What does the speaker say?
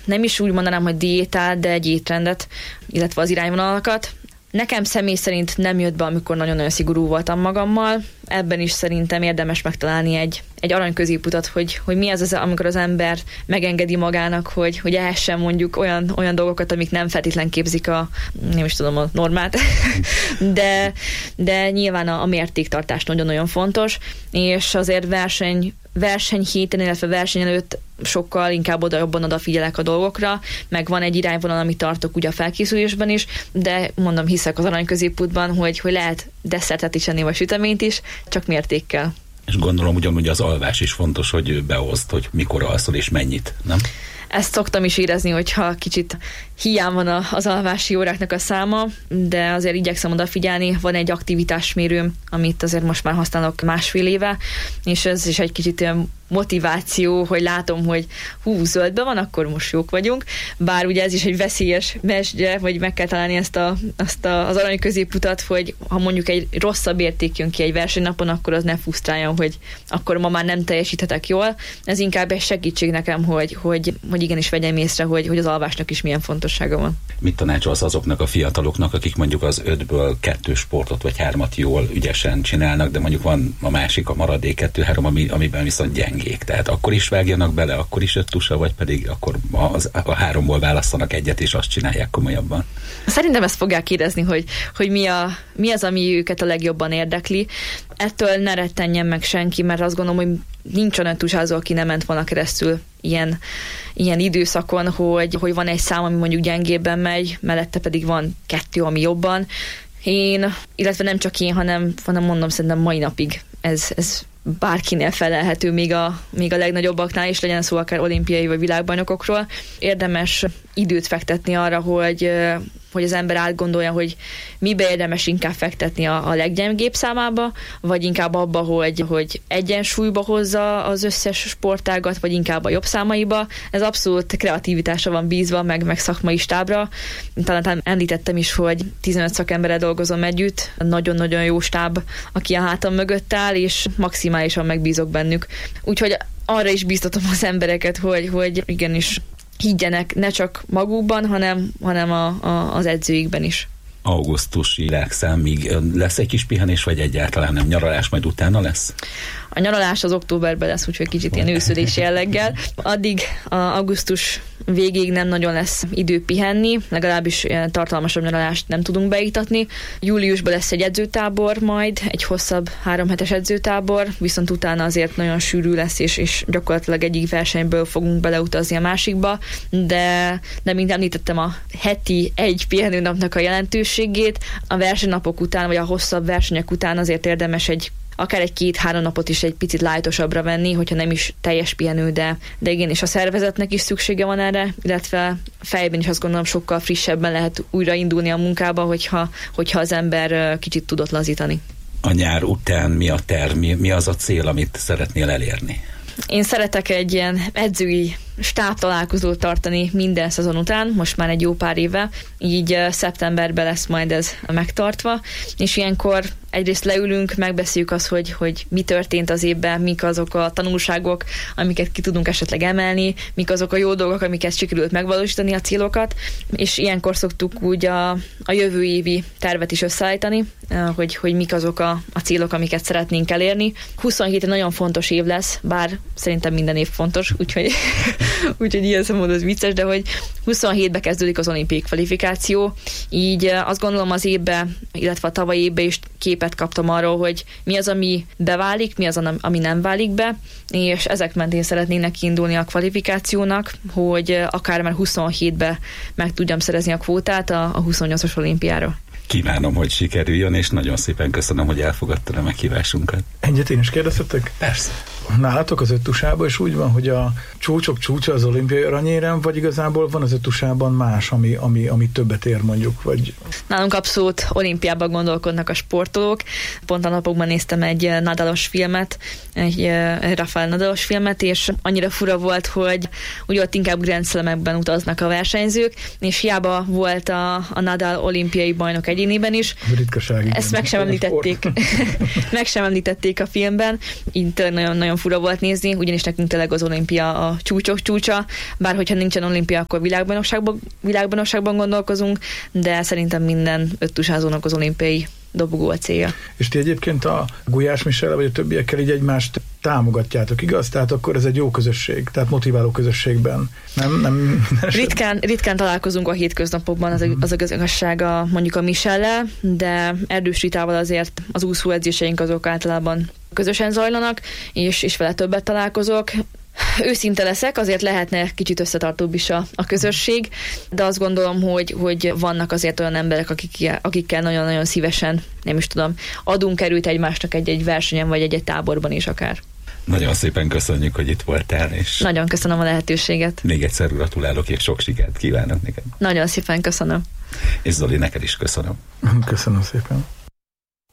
nem is úgy mondanám, hogy diétát, de egy étrendet, illetve az irányvonalakat. Nekem személy szerint nem jött be, amikor nagyon-nagyon szigorú voltam magammal. Ebben is szerintem érdemes megtalálni egy arany középutat, hogy mi az, amikor az ember megengedi magának, hogy ehessen mondjuk olyan dolgokat, amik nem feltétlen képzik a normát. de nyilván a mértéktartás nagyon-nagyon fontos, és azért versenyhéten, illetve verseny előtt sokkal inkább jobban odafigyelek a dolgokra, meg van egy irányvonal, amit tartok ugye a felkészülésben is, de mondom, hiszek az arany középútban, hogy lehet desszertet is enni, vagy süteményt is, csak mértékkel. És gondolom ugyanúgy az alvás is fontos, hogy beoszd, hogy mikor alszol és mennyit, nem? Ezt szoktam is érezni, hogyha kicsit hiány van az alvási óráknak a száma, de azért igyekszem odafigyelni. Van egy aktivitásmérőm, amit azért most már használok másfél éve, és ez is egy kicsit olyan motiváció, hogy látom, hogy zöldben van, akkor most jók vagyunk. Bár ugye ez is egy veszélyes mesdje, vagy meg kell találni az arany középutat, hogy ha mondjuk egy rosszabb érték jön ki egy versenynapon, akkor az ne frusztráljon, hogy akkor ma már nem teljesíthetek jól. Ez inkább egy segítség nekem, hogy igenis vegyem észre, hogy az alvásnak is milyen fontossága van. Mit tanácsolsz azoknak a fiataloknak, akik mondjuk az 5-ből 2 sportot vagy 3-at jól, ügyesen csinálnak, de mondjuk van a másik, a maradék 2-3, amiben viszont gyengék. Tehát akkor is vágjanak bele, akkor is 5 tusa, vagy pedig akkor a 3-ból választanak egyet, és azt csinálják komolyabban. Szerintem ezt fogják érezni, hogy mi az, ami őket a legjobban érdekli. Ettől ne rettenjen meg senki, mert azt gondolom, hogy nincs olyan tusázó, aki nem ment volna keresztül ilyen időszakon, hogy van egy szám, ami mondjuk gyengébben megy, mellette pedig van 2, ami jobban. Illetve nem csak én, hanem mondom, szerintem mai napig ez bárkinél felelhető, még a legnagyobbaknál is, legyen szó akár olimpiai vagy világbajnokokról. Érdemes időt fektetni arra, hogy az ember átgondolja, hogy mibe érdemes inkább fektetni a leggyengébb számába, vagy inkább abba, hogy egyensúlyba hozza az összes sportágat, vagy inkább a jobb számaiba. Ez abszolút kreativitásra van bízva, meg szakmai stábra. Talán említettem is, hogy 15 szakemberrel dolgozom együtt, nagyon-nagyon jó stáb, aki a hátam mögött áll, és maximálisan megbízok bennük. Úgyhogy arra is bíztatom az embereket, hogy igenis higgyenek ne csak magukban, hanem az edzőikben is. Augusztusi világszámig lesz egy kis pihenés, vagy egyáltalán nem? Nyaralás majd utána lesz? A nyaralás az októberben lesz, úgyhogy kicsit ilyen őszülés jelleggel. Addig augusztus végéig nem nagyon lesz idő pihenni, legalábbis tartalmasabb nyaralást nem tudunk beiktatni. Júliusban lesz egy edzőtábor majd, egy hosszabb 3 hetes edzőtábor, viszont utána azért nagyon sűrű lesz, és gyakorlatilag egyik versenyből fogunk beleutazni a másikba, de mint említettem, a heti egy pihenőnapnak a jelentőségét, a versenynapok után, vagy a hosszabb versenyek után azért érdemes akár egy 2-3 napot is egy picit lightosabbra venni, hogyha nem is teljes pihenő, de igen, és a szervezetnek is szüksége van erre, illetve fejben is azt gondolom sokkal frissebben lehet újraindulni a munkába, hogyha az ember kicsit tudott lazítani. A nyár után mi a terv, mi az a cél, amit szeretnél elérni? Én szeretek egy ilyen edzői stábtalálkozót tartani minden szezon után, most már egy jó pár éve, így szeptemberben lesz majd ez megtartva, és ilyenkor egyrészt leülünk, megbeszéljük azt, hogy mi történt az évben, mik azok a tanulságok, amiket ki tudunk esetleg emelni, mik azok a jó dolgok, amiket sikerült megvalósítani, a célokat, és ilyenkor szoktuk úgy a jövő évi tervet is összeállítani, hogy mik azok a célok, amiket szeretnénk elérni. 27 nagyon fontos év lesz, bár szerintem minden év fontos, úgyhogy ilyen szempontból az vicces, de hogy 27-be kezdődik az olimpiai kvalifikáció, így azt gondolom az évben, illetve a tavalyi évben is képet kaptam arról, hogy mi az, ami beválik, mi az, ami nem válik be, és ezek mentén szeretnének kiindulni a kvalifikációnak, hogy akár már 27-be meg tudjam szerezni a kvótát a 28-as olimpiára. Kívánom, hogy sikerüljön, és nagyon szépen köszönöm, hogy elfogadtad a meghívásunkat. Egyet én is kérdeztetek? Persze. Nálatok az 5 tusában is úgy van, hogy a csúcsok csúcsa az olimpiai aranyérem, vagy igazából van az 5 tusában más, ami többet ér mondjuk? Vagy... Nálunk abszolút olimpiában gondolkodnak a sportolók. Pont a napokban néztem egy Nadalos filmet, egy Rafael Nadalos filmet, és annyira fura volt, hogy ugye ott inkább Grand Slamekben utaznak a versenyzők, és hiába volt a Nadal olimpiai bajnok egyéniben is. Ritkaság. Ezt meg sem említették. Meg sem említették a filmben. Így nagyon, nagyon fura volt nézni, ugyanis nekünk tényleg az olimpia a csúcsok csúcsa, bár hogyha nincsen olimpia, akkor világbajnokságban gondolkozunk, de szerintem minden öttusázónak az olimpiai dobogó a célja. És ti egyébként a Gulyás Michellel vagy a többiekkel így egymást támogatjátok, igaz? Tehát akkor ez egy jó közösség, tehát motiváló közösségben. Nem ritkán találkozunk a hétköznapokban, az a igazsága mondjuk a Michellel, de Erdős Ritával azért az úszó edzéseink azok általában közösen zajlanak, és vele többet találkozok. Őszinte leszek, azért lehetne kicsit összetartóbb is a közösség, de azt gondolom, hogy vannak azért olyan emberek, akikkel nagyon-nagyon szívesen, nem is tudom, adunk erőt egymásnak egy versenyen, vagy egy táborban is akár. Nagyon szépen köszönjük, hogy itt voltál, és nagyon köszönöm a lehetőséget. Még egyszer gratulálok, és sok sikert kívánok neked. Nagyon szépen köszönöm. És Zoli, neked is köszönöm. Köszönöm szépen.